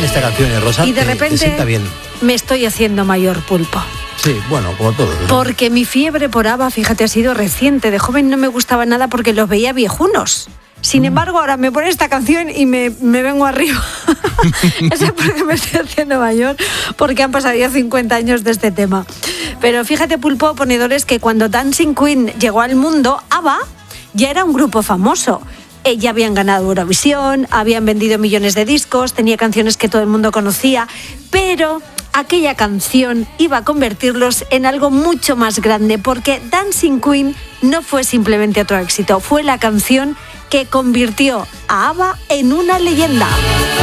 esta canción, Rosa, y de te repente sienta bien. me estoy haciendo mayor, Pulpo. Sí, bueno, como todo, ¿no? Porque mi fiebre por ABBA, fíjate, ha sido reciente. De joven no me gustaba nada porque los veía viejunos. Sin embargo, ahora me pone esta canción y me vengo arriba. Eso es porque me estoy haciendo mayor, porque han pasado ya 50 años de este tema. Pero fíjate, Pulpo, ponedores, que cuando Dancing Queen llegó al mundo, ABBA ya era un grupo famoso. Ya habían ganado Eurovisión, habían vendido millones de discos, tenía canciones que todo el mundo conocía, pero aquella canción iba a convertirlos en algo mucho más grande, porque Dancing Queen no fue simplemente otro éxito, fue la canción que convirtió a ABBA en una leyenda.